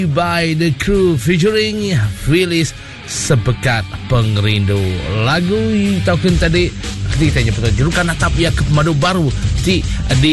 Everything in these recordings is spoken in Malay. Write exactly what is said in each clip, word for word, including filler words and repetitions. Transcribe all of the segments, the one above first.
by The Crew featuring Phyllis Sepekat Pengrindu. Lagu tahun tadi kita tanya betul julukan atap ya ke pemadu baru di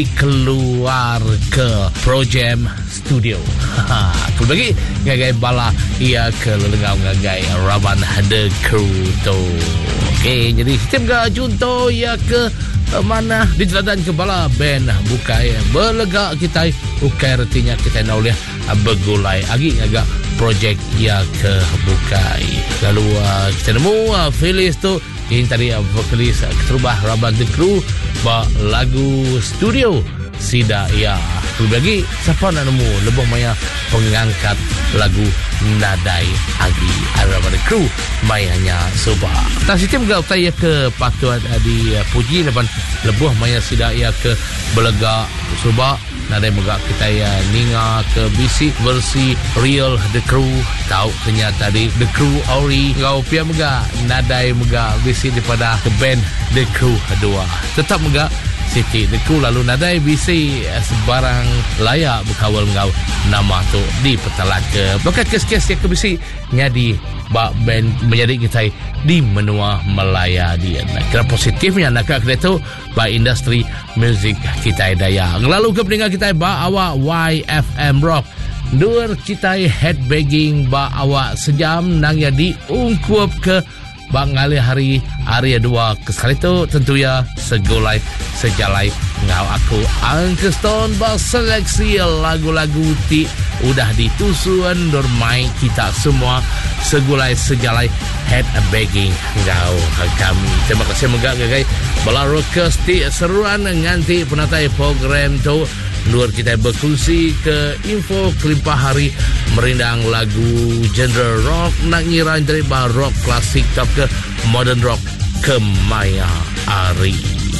dikeluar ke Pro Jam Studio. Aku bagi ngagai bala ia ke lelengau ngagai Raban The Crew tu. Okey, jadi kita ga contoh ya ke mana di teladan ke bala band bukai belega kita ukai retinya kita nak boleh begulai agi agak projek ya ke bukai. Lalu uh, kita nemu uh, Phyllis tu ini tadi uh, vokalis uh, keterubah Raban The Crew ba lagu studio Sida ya. Lagi siapa nak nemu lebih maya pengangkat lagu Nadai Agi Raban The Crew mayanya soba. Tak sistem gak saya ke patut uh, di uh, puji depan lebih maya Sida ya ke belega soba. Nadai megak kita ya ninga ke bisi versi real The Crew tahu kenya tadi The Crew ori ngau pia megak nadai megak bisi daripada ke band The Crew dua tetap megak Siti The Crew lalu nadai bisi sebarang layak berkawal ngau nama tu di petalat ke bahkan kes-kes yang ke bisi nyadi bak band menjadi kita di menua Melaya dia. Kira positifnya nak kira tu bak industri muzik kita daya. Lalu ke pendengar kita bak awak Y F M Rock. Dur kita headbanging bak awak sejam nang ya diungkup ke bak ngali hari hari dua kesekali tu tentu ya segulai sejalai ngau aku Uncle Stone bak seleksi lagu-lagu ti udah ditusuan dormai kita semua segulai sejalai head begging ngau kami. Terima kasih megak guys bala rockers ti seruan nganti penatai program tu luar kita berkongsi ke info kelimpah hari merindang lagu genre rock nak ngiran dari bah rock klasik tak ke modern rock ke maya ari.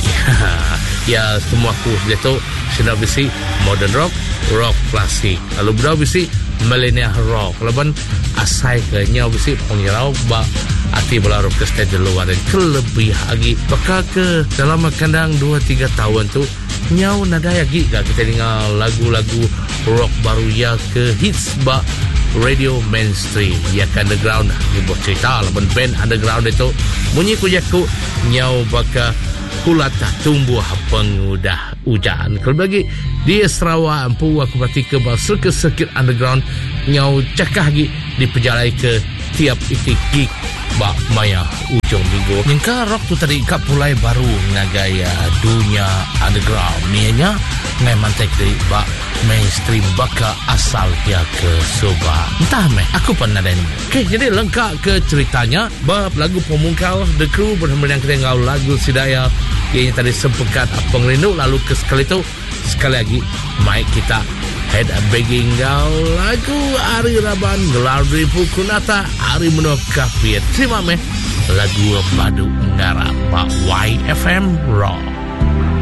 Ya semua ku dia tu sudah bisi modern rock rock klasik lalu berapa bisi millennial rock laban asai ke nyau bisi pengirau ba ati bala rockers di luar dan kelebih lagi bakal ke dalam kandang dua tiga tahun tu nyau nada lagi gak kita dengar lagu-lagu rock baru ya ke hits ba radio mainstream ya ke underground ibu cerita laban band underground itu bunyi kujaku nyau baka kulat tumbuh pengudah hujan. Kalau bagi di Sarawak ampu aku berarti ke circuit-circuit underground nyau cakah lagi di perjalanan ke tiap itik gig bak maya ujung minggu. Nyengka rock tu tadi kap pulai baru ngagaya dunia underground. Mianya ngai mantek dari bak mainstream baka asal dia ke soba. Entah meh, aku pernah ada nemu. Okey, jadi lengkap ke ceritanya bab lagu pemungkal The Crew bersama dengan kita ngau lagu Sidaya. Yang tadi Sepekat Pengrindu lalu ke sekali tu sekali lagi mic kita head begging ngau lagu Ari Raban Gelardi Pukunata Ari Menokapit. Terima meh lagu Padu Ngarap Pak Y F M Rock.